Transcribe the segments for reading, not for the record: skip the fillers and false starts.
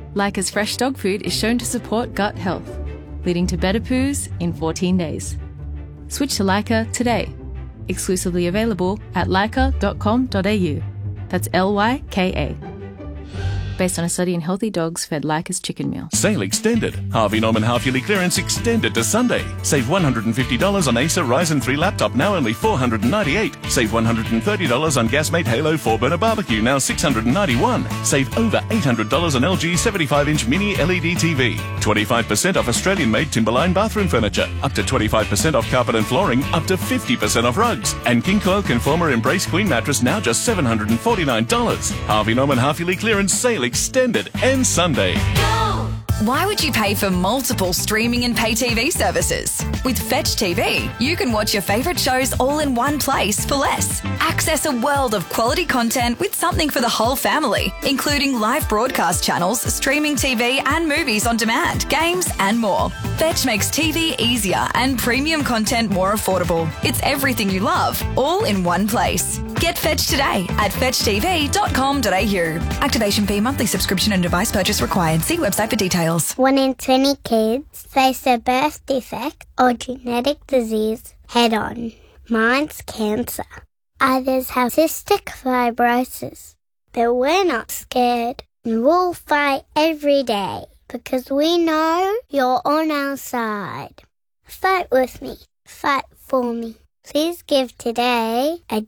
Leica's fresh dog food is shown to support gut health, leading to better poos in 14 days. Switch to Leica today. Exclusively available at leica.com.au. That's Lyka. Based on a study in healthy dogs fed Leica's chicken meal. Sale extended. Harvey Norman half-yearly clearance extended to Sunday. Save $150 on Acer Ryzen 3 laptop, now only $498. Save $130 on Gasmate Halo 4-burner barbecue, now $691. Save over $800 on LG 75-inch mini LED TV. 25% off Australian-made Timberline bathroom furniture. Up to 25% off carpet and flooring. Up to 50% off rugs. And King Coil Conformer Embrace Queen mattress, now just $749. Harvey Norman half-yearly clearance sale extended and Sunday. Why would you pay for multiple streaming and pay TV services? With Fetch TV, you can watch your favourite shows all in one place for less. Access a world of quality content with something for the whole family, including live broadcast channels, streaming TV and movies on demand, games and more. Fetch makes TV easier and premium content more affordable. It's everything you love, all in one place. Get Fetch today at fetchtv.com.au. Activation fee, monthly subscription and device purchase required. See website for details. 1 in 20 kids face a birth defect or genetic disease head-on. Mine's cancer. Others have cystic fibrosis. But we're not scared. And we'll fight every day because we know you're on our side. Fight with me. Fight for me. Please give today at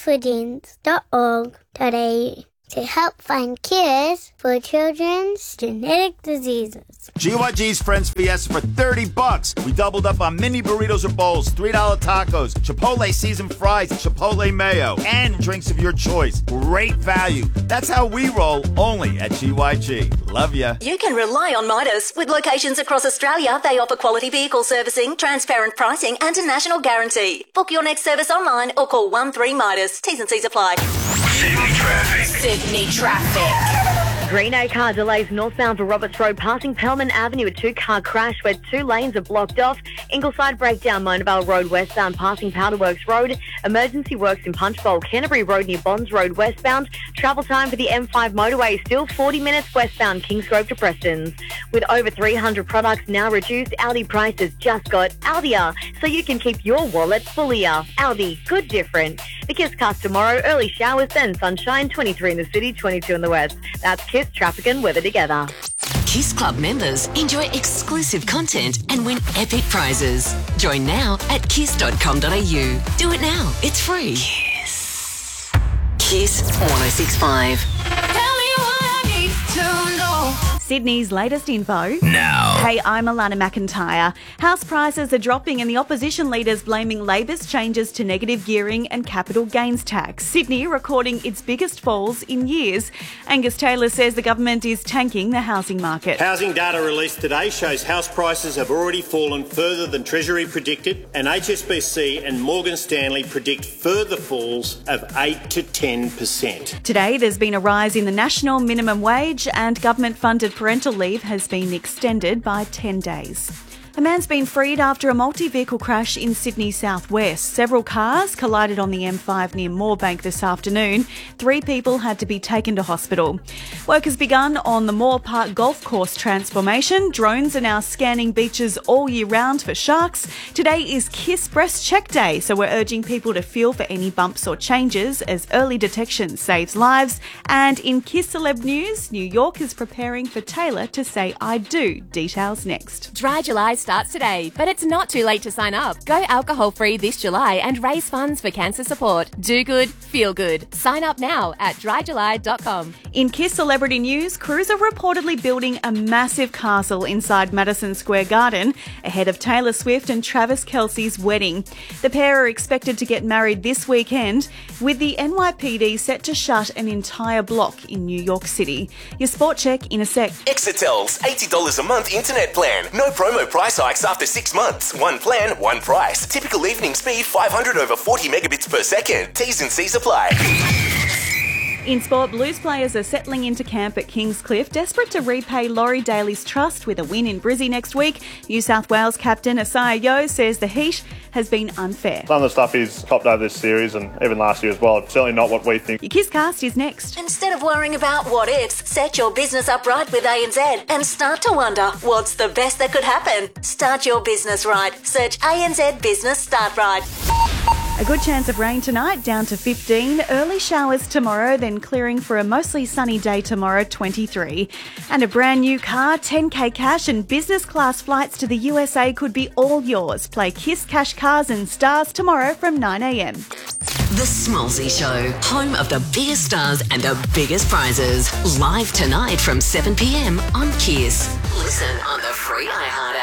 jeansforjeans.org.au to help find cures for children's genetic diseases. GYG's Friends Fiesta for $30. We doubled up on mini burritos or bowls, $3 tacos, Chipotle seasoned fries, Chipotle mayo, and drinks of your choice. Great value. That's how we roll, only at GYG. Love ya. You can rely on Midas. With locations across Australia, they offer quality vehicle servicing, transparent pricing, and a national guarantee. Book your next service online or call 13 Midas. T's and C's apply. Sydney traffic. Greeno car delays northbound for Roberts Road, passing Pelman Avenue. A two-car crash where 2 lanes are blocked off. Ingleside breakdown, Mona Vale Road westbound, passing Powderworks Road. Emergency works in Punchbowl, Canterbury Road near Bonds Road westbound. Travel time for the M5 motorway still 40 minutes westbound, Kingsgrove to Prestons. With over 300 products now reduced, Aldi prices just got Aldia, so you can keep your wallet fullier. Aldi, good different. The Kiss cast tomorrow, early showers, then sunshine, 23 in the city, 22 in the west. That's Kiss, traffic and weather together. Kiss Club members enjoy exclusive content and win epic prizes. Join now at kiss.com.au. Do it now. It's free. Kiss. Kiss 106.5. Tell me what I need to know. Sydney's latest info. Now. Hey, I'm Alana McIntyre. House prices are dropping and the opposition leaders blaming Labor's changes to negative gearing and capital gains tax. Sydney recording its biggest falls in years. Angus Taylor says the government is tanking the housing market. Housing data released today shows house prices have already fallen further than Treasury predicted, and HSBC and Morgan Stanley predict further falls of 8 to 10%. Today, there's been a rise in the national minimum wage and government-funded parental leave has been extended by 10 days. A man's been freed after a multi-vehicle crash in Sydney southwest. Several cars collided on the M5 near Moorebank this afternoon. 3 people had to be taken to hospital. Work has begun on the Moore Park Golf Course transformation. Drones are now scanning beaches all year round for sharks. Today is Kiss Breast Check Day, so we're urging people to feel for any bumps or changes as early detection saves lives. And in Kiss Celeb News, New York is preparing for Taylor to say I do. Details next. Dry July starts today, but it's not too late to sign up. Go alcohol-free this July and raise funds for cancer support. Do good, feel good. Sign up now at dryjuly.com. In Kiss Celebrity News, crews are reportedly building a massive castle inside Madison Square Garden ahead of Taylor Swift and Travis Kelce's wedding. The pair are expected to get married this weekend, with the NYPD set to shut an entire block in New York City. Your sport check in a sec. Exetel's $80 a month internet plan. No promo price hikes after 6 months. One plan, one price. Typical evening speed 500 over 40 megabits per second. T's and C's apply. In sport, Blues players are settling into camp at Kingscliff, desperate to repay Laurie Daly's trust with a win in Brizzy next week. New South Wales captain Asaya Yeo says the heat has been unfair. Some of the stuff he's copped over this series and even last year as well. It's certainly not what we think. Your KISScast is next. Instead of worrying about what ifs, set your business up right with ANZ and start to wonder what's the best that could happen. Start your business right. Search ANZ Business Start Right. A good chance of rain tonight, down to 15. Early showers tomorrow, then clearing for a mostly sunny day tomorrow, 23. And a brand new car, 10k cash and business class flights to the USA could be all yours. Play Kiss Cash Cars and Stars tomorrow from 9am. The Smallsy Show, home of the biggest stars and the biggest prizes. Live tonight from 7pm on Kiss. Listen on the free iHeart app.